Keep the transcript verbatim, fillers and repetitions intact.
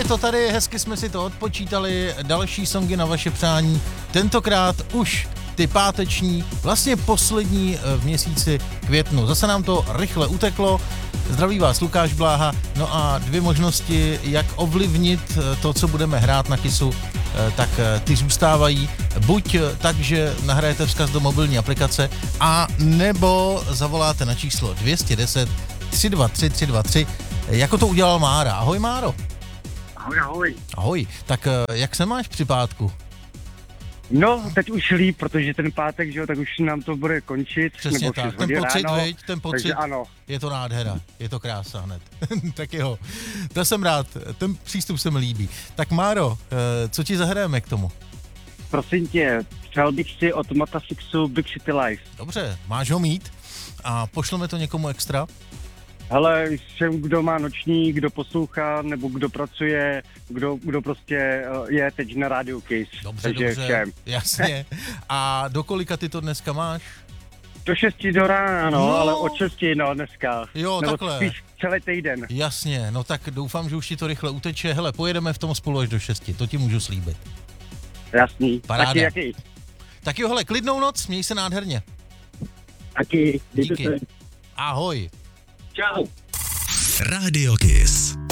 to tady, hezky jsme si to odpočítali, další songy na vaše přání, tentokrát už ty páteční, vlastně poslední v měsíci květnu. Zase nám to rychle uteklo. Zdraví vás Lukáš Bláha. No a dvě možnosti, jak ovlivnit to, co budeme hrát na Kissu, tak ty zůstávají. Buď tak, že nahrajete vzkaz do mobilní aplikace, a nebo zavoláte na číslo dvě stě deset tři dva tři tři dva tři, jako to udělal Mára. Ahoj Máro. Ahoj, ahoj. Ahoj. Tak jak se máš při pátku? No, teď už líp, protože ten pátek, že jo, tak už nám to bude končit. Přesně nebo tak, ten pocit, ráno, viď, ten pocit, ano. Je to nádhera, je to krása hned. Tak jo, to jsem rád, ten přístup se mi líbí. Tak Máro, co ti zahrajeme k tomu? Prosím tě, přál bych si od Matafixu Big City Life. Dobře, máš ho mít a pošleme to někomu extra? Hele, všem, kdo má noční, kdo poslouchá, nebo kdo pracuje, kdo, kdo prostě je teď na rádiu Kiss. Dobře, takže dobře, všem. Jasně. A do kolika ty to dneska máš? Do šesti do rána, no, No. ale od šesti, no, dneska. Jo, nebo takhle. spíš celý týden. Jasně, no tak doufám, že už ti to rychle uteče. Hele, pojedeme v tom spolu až do šesti, to ti můžu slíbit. Jasný. Paráda. Taky, jaký? Tak jo, hele, klidnou noc, měj se nádherně. Taky. Díky. Ahoj. Čau. Radio Kiss.